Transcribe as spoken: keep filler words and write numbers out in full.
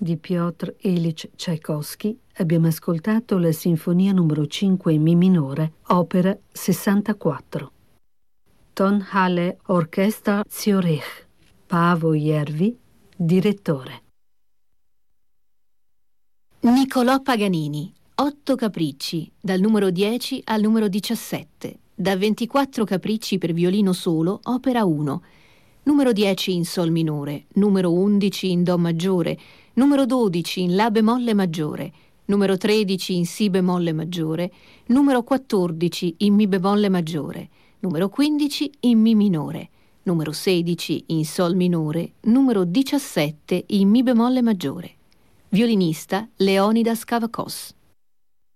di Piotr Ilyich Tchaikovsky abbiamo ascoltato la Sinfonia numero cinque in Mi minore, opera sessantaquattro. Tonhalle Orchestra Zürich, Paavo Järvi, direttore. Niccolò Paganini, otto capricci, dal numero dieci al numero diciassette, da ventiquattro capricci per violino solo, opera uno, numero dieci in Sol minore, numero undici in Do maggiore, numero dodici in La bemolle maggiore, numero tredici in Si bemolle maggiore, numero quattordici in Mi bemolle maggiore, numero quindici in Mi minore, numero sedici in Sol minore, numero diciassette in Mi bemolle maggiore. Violinista Leonidas Kavakos.